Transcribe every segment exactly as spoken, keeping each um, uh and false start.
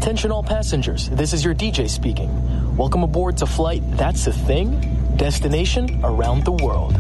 Attention all passengers, this is your D J speaking. Welcome aboard to flight That's a Thing, destination around the world.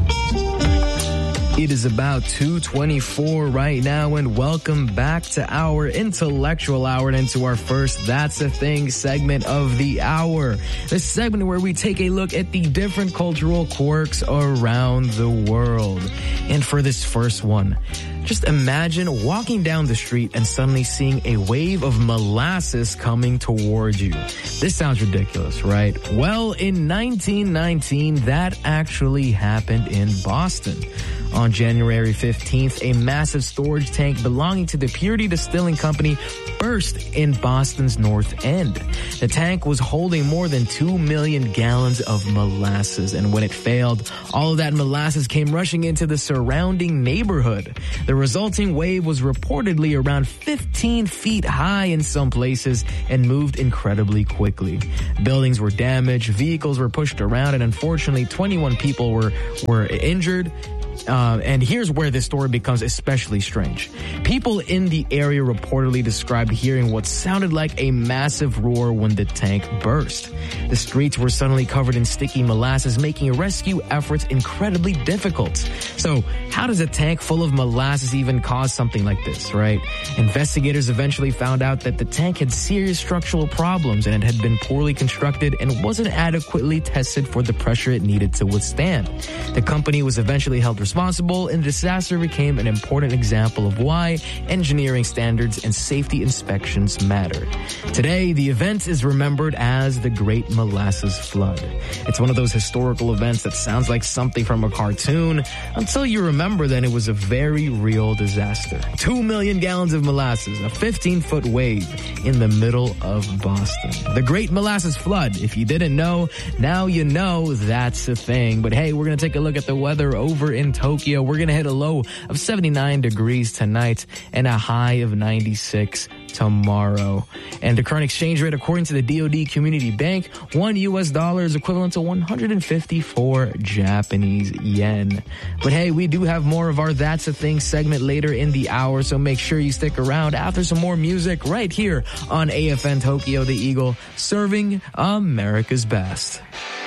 It is about two twenty-four right now, and welcome back to our intellectual hour and into our first That's a Thing segment of the hour. This segment where we take a look at the different cultural quirks around the world. And for this first one, just imagine walking down the street and suddenly seeing a wave of molasses coming towards you. This sounds ridiculous, right? Well, in nineteen nineteen, that actually happened in Boston. On January fifteenth, a massive storage tank belonging to the Purity Distilling Company burst in Boston's North End. The tank was holding more than two million gallons of molasses, and when it failed, all of that molasses came rushing into the surrounding neighborhood. The resulting wave was reportedly around fifteen feet high in some places and moved incredibly quickly. Buildings were damaged, vehicles were pushed around, and unfortunately, twenty-one people were, were injured. Uh, and here's where this story becomes especially strange. People in the area reportedly described hearing what sounded like a massive roar when the tank burst. The streets were suddenly covered in sticky molasses, making rescue efforts incredibly difficult. So, how does a tank full of molasses even cause something like this, right? Investigators eventually found out that the tank had serious structural problems and it had been poorly constructed and wasn't adequately tested for the pressure it needed to withstand. The company was eventually held responsible, and the disaster became an important example of why engineering standards and safety inspections matter. Today, the event is remembered as the Great Molasses Flood. It's one of those historical events that sounds like something from a cartoon until you remember that it was a very real disaster. Two million gallons of molasses, a fifteen-foot wave in the middle of Boston. The Great Molasses Flood. If you didn't know, now you know that's a thing. But hey, we're going to take a look at the weather over in Tokyo. We're going to hit a low of seventy-nine degrees tonight and a high of ninety-six tomorrow. And the current exchange rate, according to the D O D Community Bank, one U S dollar is equivalent to one hundred fifty-four Japanese yen. But hey, we do have more of our That's a Thing segment later in the hour, so make sure you stick around after some more music right here on A F N Tokyo, the Eagle, serving America's best.